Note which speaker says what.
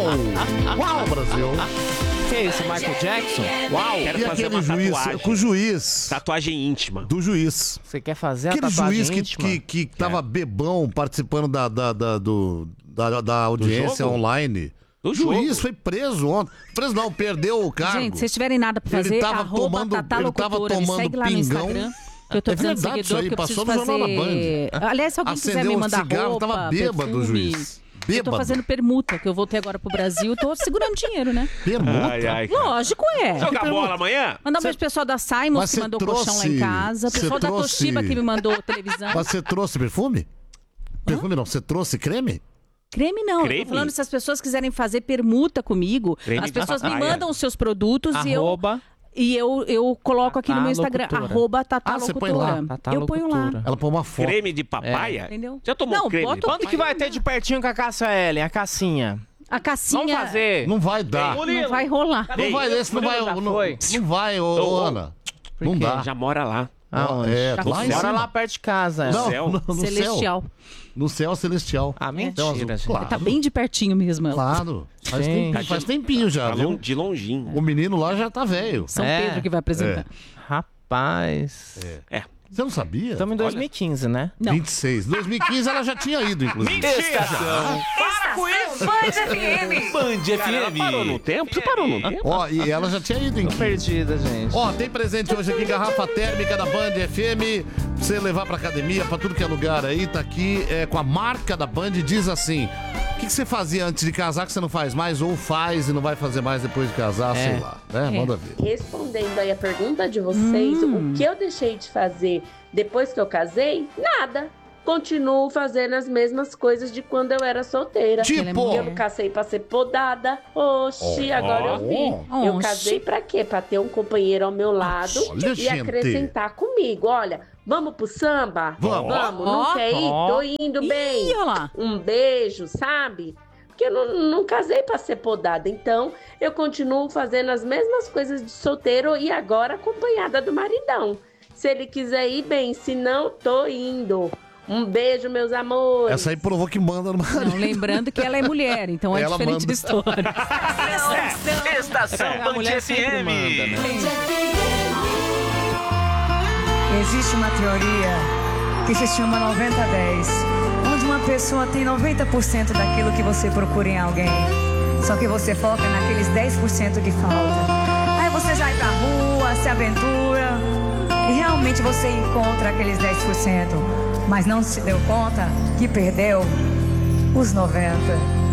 Speaker 1: Uau, Brasil.
Speaker 2: Que é isso, Michael Jackson?
Speaker 3: Uau! Quero
Speaker 1: E
Speaker 3: fazer
Speaker 1: aquele
Speaker 3: uma
Speaker 1: juiz,
Speaker 3: tatuagem.
Speaker 1: com o juiz.
Speaker 3: Tatuagem íntima.
Speaker 1: Do juiz.
Speaker 2: Você quer fazer a
Speaker 1: Aquele
Speaker 2: tatuagem
Speaker 1: juiz
Speaker 2: íntima?
Speaker 1: que tava bebão participando da audiência
Speaker 3: jogo?
Speaker 1: online.
Speaker 3: Do
Speaker 1: O juiz
Speaker 3: jogo.
Speaker 1: foi preso ontem. Preso não, perdeu o cargo.
Speaker 4: Gente, se vocês tiverem nada pra fazer,
Speaker 1: Ele tava
Speaker 4: arroba
Speaker 1: tomando-
Speaker 4: Tatá
Speaker 1: ele tava
Speaker 4: Locutora, me
Speaker 1: tomando
Speaker 4: segue lá no
Speaker 1: pingão.
Speaker 4: Instagram. Que eu tô
Speaker 1: É
Speaker 4: precisando de
Speaker 1: verdade isso
Speaker 4: seguidor,
Speaker 1: aí,
Speaker 4: que eu preciso
Speaker 1: passou no Jornal da
Speaker 4: fazer... Aliás, se alguém quiser
Speaker 1: Acendeu
Speaker 4: me
Speaker 1: um
Speaker 4: mandar
Speaker 1: cigarro,
Speaker 4: roupa,
Speaker 1: tava bêbado o
Speaker 4: perfume,
Speaker 1: juiz.
Speaker 4: eu tô
Speaker 1: Bêbado.
Speaker 4: fazendo permuta, que eu voltei agora pro Brasil, tô segurando dinheiro, né?
Speaker 1: Permuta?
Speaker 3: Ai, ai, cara.
Speaker 4: Lógico, é.
Speaker 3: Jogar bola amanhã?
Speaker 4: Mandar um beijo pro pessoal da Simons,
Speaker 1: Mas
Speaker 4: que
Speaker 1: você
Speaker 4: mandou colchão lá em
Speaker 1: trouxe-
Speaker 4: casa. O
Speaker 1: você
Speaker 4: pessoal da
Speaker 1: trouxe-
Speaker 4: Toshiba, que me mandou televisão.
Speaker 1: Mas você trouxe perfume? Perfume não, você trouxe creme?
Speaker 4: Creme não, eu
Speaker 3: Creme?
Speaker 4: tô falando se as pessoas quiserem fazer permuta comigo,
Speaker 3: Creme
Speaker 4: as
Speaker 3: de
Speaker 4: pessoas me
Speaker 3: papaya.
Speaker 4: mandam os seus produtos
Speaker 2: Arroba.
Speaker 4: e eu coloco aqui no meu
Speaker 2: Tatá
Speaker 4: Instagram,
Speaker 2: Locutora.
Speaker 4: arroba Tatá
Speaker 1: Ah, você põe
Speaker 4: Locutora.
Speaker 1: lá.
Speaker 2: Tatá
Speaker 4: Eu ponho lá.
Speaker 2: Locutora.
Speaker 1: Ela põe uma foto.
Speaker 3: Creme de papaya?
Speaker 4: Entendeu?
Speaker 3: Já tomou
Speaker 4: Não,
Speaker 3: creme? de
Speaker 4: bota-
Speaker 3: papaya?
Speaker 2: Quando que vai ter de pertinho com a Cássia Ellen, a Cassinha?
Speaker 4: A cassinha
Speaker 2: Vamos fazer.
Speaker 1: Não vai dar.
Speaker 4: não vai rolar.
Speaker 1: Não vai, esse não vai.
Speaker 2: já
Speaker 1: Não,
Speaker 2: foi.
Speaker 1: não vai, ô, Ana. Não
Speaker 2: quê?
Speaker 1: dá.
Speaker 3: Já mora lá.
Speaker 2: Aonde?
Speaker 1: É,
Speaker 4: Tá
Speaker 1: lá em
Speaker 4: bom.
Speaker 2: Bora
Speaker 1: cima.
Speaker 2: lá perto de casa.
Speaker 1: Não,
Speaker 3: céu?
Speaker 1: no
Speaker 4: Celestial.
Speaker 1: céu. No céu celestial.
Speaker 2: Ah,
Speaker 1: Céu
Speaker 2: mentira,
Speaker 1: azul.
Speaker 2: gente.
Speaker 1: Claro.
Speaker 4: Tá bem de pertinho mesmo. Ela.
Speaker 1: Claro.
Speaker 2: Gente.
Speaker 1: Faz tempinho já, viu?
Speaker 3: De longinho.
Speaker 1: O menino lá já tá velho.
Speaker 4: São
Speaker 2: É.
Speaker 4: Pedro que vai apresentar.
Speaker 2: Rapaz.
Speaker 3: É.
Speaker 1: Você não sabia?
Speaker 2: Estamos em 2015, né?
Speaker 4: Não.
Speaker 1: 26. 2015 ela já tinha ido, inclusive.
Speaker 5: Para com isso! Band FM!
Speaker 6: Band
Speaker 3: Cara, ela parou no tempo? Você parou no tempo?
Speaker 1: Ó, e ela já tinha ido,
Speaker 2: Tô
Speaker 1: inclusive.
Speaker 2: perdida, gente.
Speaker 1: Ó, tem presente hoje aqui, garrafa térmica da Band FM, pra você levar pra academia, pra tudo que é lugar aí, tá aqui com a marca da Band, diz assim, o que você fazia antes de casar que você não faz mais, ou faz e não vai fazer mais depois de casar, sei lá, né? Manda ver.
Speaker 7: Respondendo aí a pergunta de vocês, o que eu deixei de fazer depois que eu casei? Nada. Continuo fazendo as mesmas coisas de quando eu era solteira.
Speaker 1: Tipo?
Speaker 7: Eu casei pra ser podada. Oxi, agora eu vi. Eu
Speaker 4: Oxi.
Speaker 7: casei pra quê? Pra ter um companheiro ao meu lado
Speaker 1: Olha,
Speaker 7: e
Speaker 1: gente.
Speaker 7: acrescentar comigo. Olha, vamos pro samba?
Speaker 1: Vamos.
Speaker 7: Não
Speaker 4: Ó.
Speaker 7: quer ir? Tô indo bem.
Speaker 4: Ih, olha lá.
Speaker 7: Um beijo, sabe? Porque eu não casei pra ser podada. Então, eu continuo fazendo as mesmas coisas de solteiro e agora acompanhada do maridão. Se ele quiser ir, bem. Se não, tô indo. Um beijo, meus amores.
Speaker 1: Essa aí provou que manda no marido.
Speaker 4: Não, lembrando que ela é mulher, então é
Speaker 1: Ela
Speaker 4: diferente
Speaker 1: manda.
Speaker 4: a história.
Speaker 6: Estação
Speaker 2: A
Speaker 6: Band
Speaker 2: mulher sempre manda,
Speaker 6: FM.
Speaker 2: né?
Speaker 8: Existe uma teoria que se chama 90-10, onde uma pessoa tem 90% daquilo que você procura em alguém, só que você foca naqueles 10% que falta. Aí você sai pra rua, se aventura e realmente você encontra aqueles 10%, mas não se deu conta que perdeu os 90%.